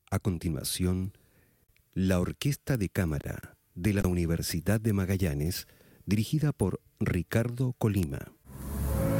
A continuación, la Orquesta de Cámara de la Universidad de Magallanes, dirigida por Ricardo Colima.